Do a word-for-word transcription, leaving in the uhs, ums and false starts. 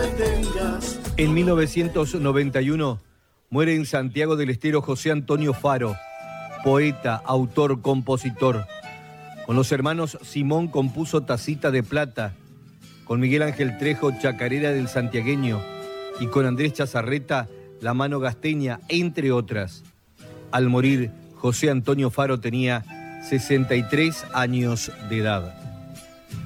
detengas. En mil novecientos noventa y uno muere en Santiago del Estero José Antonio Faro, poeta, autor, compositor. Con los hermanos Simón compuso Tacita de Plata, con Miguel Ángel Trejo Chacarera del Santiagueño y con Andrés Chazarreta La Mano Gasteña, entre otras. Al morir, José Antonio Faro tenía sesenta y tres años de edad.